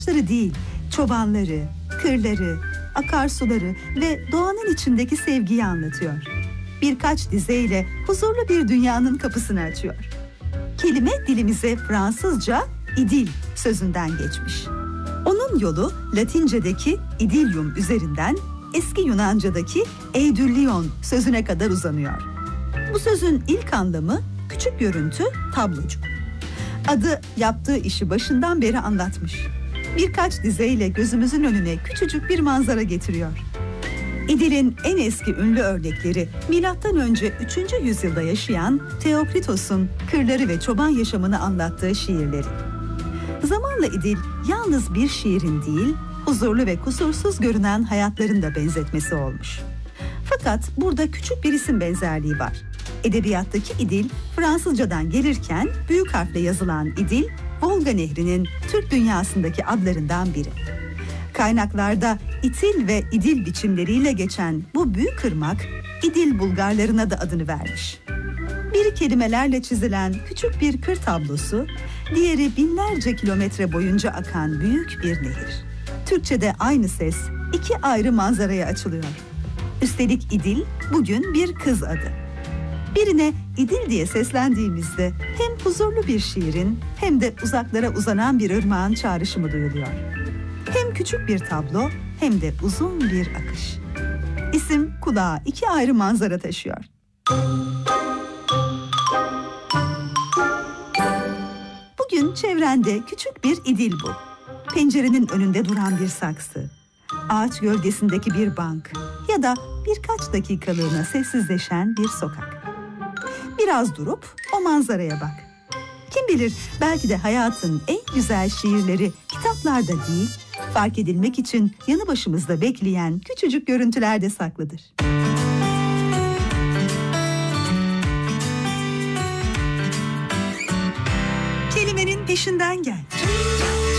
Ağaçları değil, çobanları, kırları, akarsuları ve doğanın içindeki sevgiyi anlatıyor. Birkaç dizeyle huzurlu bir dünyanın kapısını açıyor. Kelime dilimize Fransızca idil sözünden geçmiş. Onun yolu Latince'deki idilium üzerinden eski Yunanca'daki eidyllion sözüne kadar uzanıyor. Bu sözün ilk anlamı küçük görüntü, tablocuk. Adı yaptığı işi başından beri anlatmış. Birkaç dizeyle gözümüzün önüne küçücük bir manzara getiriyor. İdil'in en eski ünlü örnekleri M.Ö. 3. yüzyılda yaşayan Theokritos'un kırları ve çoban yaşamını anlattığı şiirleri. Zamanla İdil yalnız bir şiirin değil, huzurlu ve kusursuz görünen hayatların da benzetmesi olmuş. Fakat burada küçük bir isim benzerliği var. Edebiyattaki İdil, Fransızcadan gelirken büyük harfle yazılan İdil, Volga Nehri'nin Türk dünyasındaki adlarından biri. Kaynaklarda İtil ve İdil biçimleriyle geçen bu büyük ırmak, İdil Bulgarlarına da adını vermiş. Biri kelimelerle çizilen küçük bir kır tablosu, diğeri binlerce kilometre boyunca akan büyük bir nehir. Türkçe'de aynı ses iki ayrı manzaraya açılıyor. Üstelik İdil bugün bir kız adı. Birine İdil diye seslendiğimizde hem huzurlu bir şiirin hem de uzaklara uzanan bir ırmağın çağrışımı duyuluyor. Hem küçük bir tablo hem de uzun bir akış. İsim kulağa iki ayrı manzara taşıyor. Bugün çevrende küçük bir İdil bul. Pencerenin önünde duran bir saksı, ağaç gölgesindeki bir bank ya da birkaç dakikalığına sessizleşen bir sokak. Biraz durup o manzaraya bak. Kim bilir, belki de hayatın en güzel şiirleri kitaplarda değil, fark edilmek için yanı başımızda bekleyen küçücük görüntülerde saklıdır. Kelimenin peşinden gel.